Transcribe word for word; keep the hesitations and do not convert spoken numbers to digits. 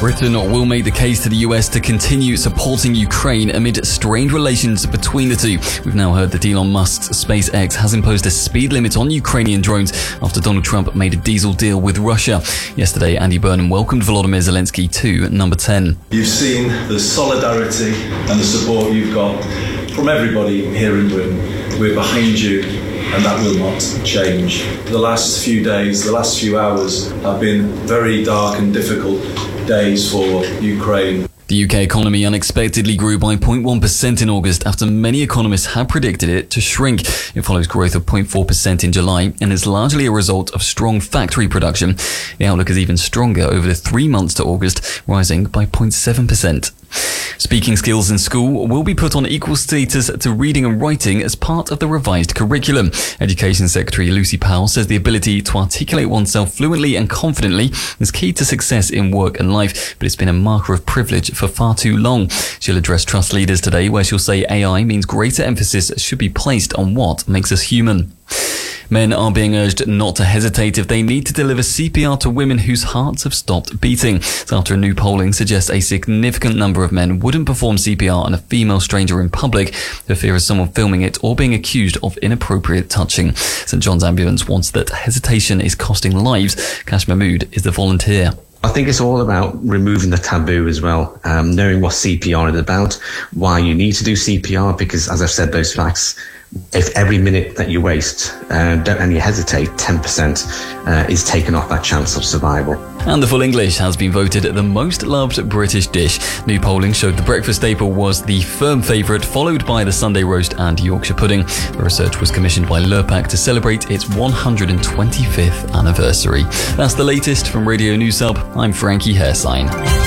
Britain will make the case to the U S to continue supporting Ukraine amid strained relations between the two. We've now heard that Elon Musk's SpaceX has imposed a speed limit on Ukrainian drones after Donald Trump made a diesel deal with Russia. Yesterday, Andy Burnham welcomed Volodymyr Zelensky to number ten. You've seen the solidarity and the support you've got from everybody here in Britain. We're behind you, and that will not change. The last few days, the last few hours have been very dark and difficult days for Ukraine. The U K economy unexpectedly grew by zero point one percent in August after many economists had predicted it to shrink. It follows growth of zero point four percent in July and is largely a result of strong factory production. The outlook is even stronger over the three months to August, rising by zero point seven percent. Speaking skills in school will be put on equal status to reading and writing as part of the revised curriculum. Education Secretary Lucy Powell says the ability to articulate oneself fluently and confidently is key to success in work and life, but it's been a marker of privilege for far too long. She'll address trust leaders today, where she'll say A I means greater emphasis should be placed on what makes us human. Men are being urged not to hesitate if they need to deliver C P R to women whose hearts have stopped beating. It's after a new polling suggests a significant number of men wouldn't perform C P R on a female stranger in public for fear of someone filming it or being accused of inappropriate touching. St John's Ambulance wants that hesitation is costing lives. Kash Mahmood is the volunteer. I think it's all about removing the taboo as well, um, knowing what C P R is about, why you need to do C P R, because as I've said, those facts, if every minute that you waste, uh, don't and you hesitate, ten percent uh, is taken off that chance of survival. And the full English has been voted the most loved British dish. New polling showed the breakfast staple was the firm favourite, followed by the Sunday roast and Yorkshire pudding. The research was commissioned by Lurpak to celebrate its one hundred twenty-fifth anniversary. That's the latest from Radio News Hub. I'm Frankie Hairsign.